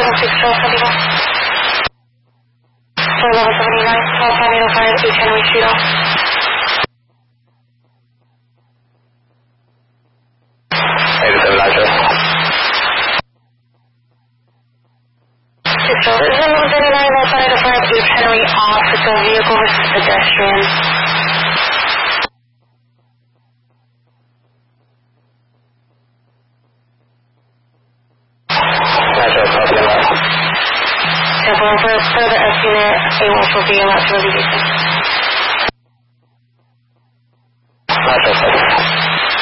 For level 79, call 5805 East Henry Street off. So this is level 79, call 5805 East Henry off. It's a vehicle versus pedestrian. For further estimate, A1 will be allowed to release.